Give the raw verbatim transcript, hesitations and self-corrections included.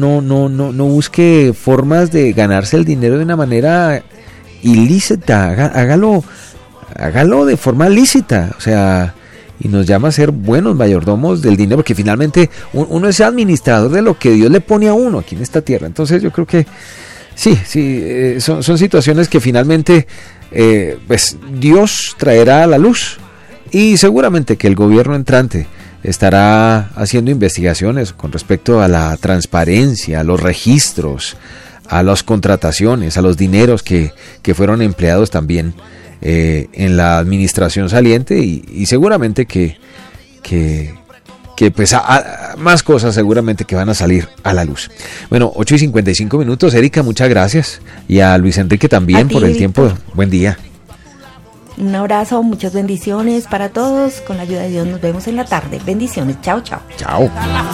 no, no, no, no busque formas de ganarse el dinero de una manera ilícita, Haga, hágalo, hágalo de forma lícita, o sea, y nos llama a ser buenos mayordomos del dinero, porque finalmente uno es administrador de lo que Dios le pone a uno aquí en esta tierra. Entonces yo creo que sí, sí, eh, son, son situaciones que finalmente eh, pues Dios traerá a la luz, y seguramente que el gobierno entrante estará haciendo investigaciones con respecto a la transparencia, a los registros, a las contrataciones, a los dineros que, que fueron empleados también eh, en la administración saliente, y, y seguramente que, que, que pues a, a, más cosas seguramente que van a salir a la luz. Bueno, ocho y cincuenta y cinco minutos. Erika, muchas gracias, y a Luis Enrique también ti, por el Víctor. tiempo. Buen día. Un abrazo, muchas bendiciones para todos. Con la ayuda de Dios nos vemos en la tarde. Bendiciones. Chao, chao. Chao.